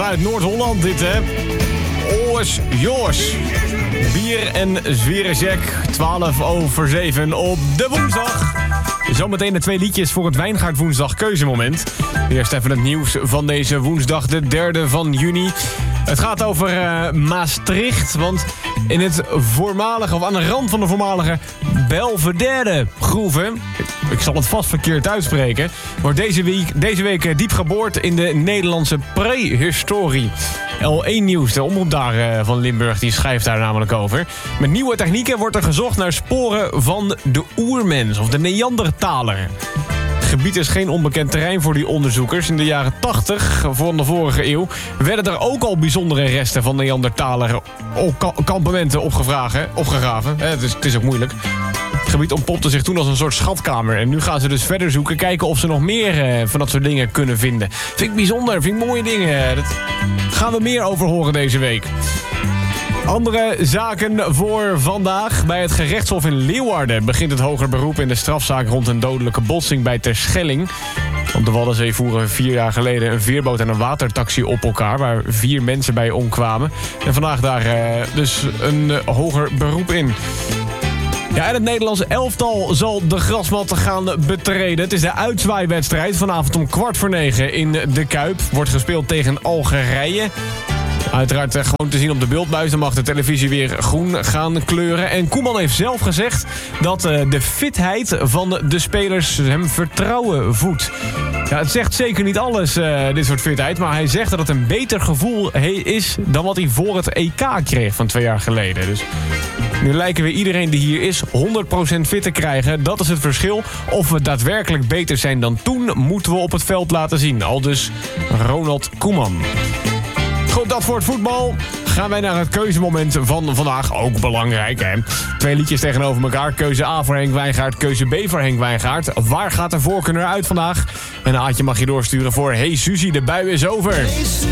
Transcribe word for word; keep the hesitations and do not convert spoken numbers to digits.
vanuit Noord-Holland dit, hè. Oors Joors. Bier en Zwierenjack, twaalf over zeven op de woensdag. Zometeen de twee liedjes voor het Wijngaard Woensdag keuzemoment. Eerst even het nieuws van deze woensdag, de derde van juni. Het gaat over uh, Maastricht, want in het voormalige, of aan de rand van de voormalige Belvedere groeve, ik, ik zal het vast verkeerd uitspreken, wordt deze week, deze week diep geboord in de Nederlandse prehistorie. L één Nieuws, de omroep daar uh, van Limburg, die schrijft daar namelijk over. Met nieuwe technieken wordt er gezocht naar sporen van de oermens, of de Neandertaler. Het gebied is geen onbekend terrein voor die onderzoekers. In de jaren tachtig van de vorige eeuw werden er ook al bijzondere resten van Neandertaler kampementen opgegraven. Het is, het is ook moeilijk. Het gebied ontpopte zich toen als een soort schatkamer. En nu gaan ze dus verder zoeken, kijken of ze nog meer eh, van dat soort dingen kunnen vinden. Vind ik bijzonder, vind ik mooie dingen. Daar gaan we meer over horen deze week. Andere zaken voor vandaag. Bij het gerechtshof in Leeuwarden begint het hoger beroep in de strafzaak rond een dodelijke botsing bij Terschelling. Op de Waddenzee voeren vier jaar geleden een veerboot en een watertaxi op elkaar, waar vier mensen bij omkwamen. En vandaag daar uh, dus een uh, hoger beroep in. Ja, en het Nederlandse elftal zal de grasmat gaan betreden. Het is de uitzwaaiwedstrijd vanavond om kwart voor negen in de Kuip. Wordt gespeeld tegen Algerije. Uiteraard uh, gewoon te zien op de beeldbuis. Dan mag de televisie weer groen gaan kleuren. En Koeman heeft zelf gezegd dat uh, de fitheid van de spelers hem vertrouwen voedt. Ja, het zegt zeker niet alles, uh, dit soort fitheid. Maar hij zegt dat het een beter gevoel he- is dan wat hij voor het E K kreeg van twee jaar geleden. Dus nu lijken we iedereen die hier is honderd procent fit te krijgen. Dat is het verschil. Of we daadwerkelijk beter zijn dan toen, moeten we op het veld laten zien. Aldus Ronald Koeman. Goed, dat voor het voetbal. Gaan wij naar het keuzemoment van vandaag. Ook belangrijk, hè? Twee liedjes tegenover elkaar. Keuze A voor Henk Wijngaard, keuze B voor Henk Wijngaard. Waar gaat de voorkeur naar uit vandaag? En een Aatje mag je doorsturen voor Hey Suzy, de bui is over. Hey Suzy,